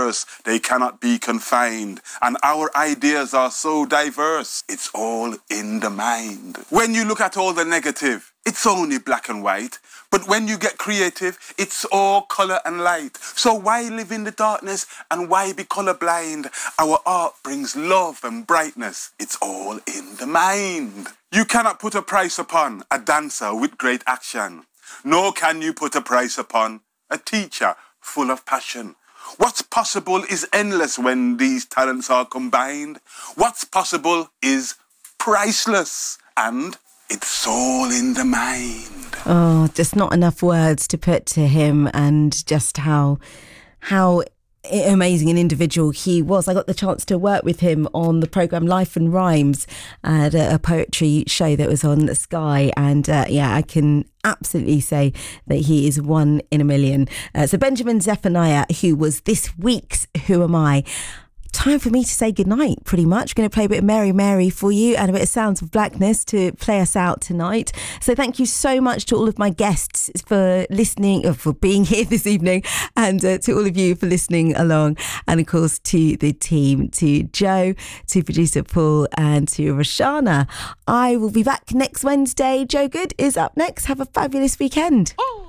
verse, they cannot be confined. And our ideas are so diverse, it's all in the mind. When you look at all the negative, it's only black and white. But when you get creative, it's all colour and light. So why live in the darkness and why be colourblind? Our art brings love and brightness. It's all in the mind. You cannot put a price upon a dancer with great action. Nor can you put a price upon a teacher full of passion. What's possible is endless when these talents are combined. What's possible is priceless, and it's all in the mind. Oh, just not enough words to put to him, and just how amazing an individual he was. I got the chance to work with him on the programme Life and Rhymes at a poetry show that was on Sky, and I can absolutely say that he is one in a million. So Benjamin Zephaniah, who was this week's Who Am I? Time for me to say goodnight, pretty much. Going to play a bit of Mary Mary for you and a bit of Sounds of Blackness to play us out tonight. So thank you so much to all of my guests for listening, for being here this evening, and to all of you for listening along. And of course to the team, to Joe, to producer Paul, and to Roshana. I will be back next Wednesday. Joe Good is up next. Have a fabulous weekend.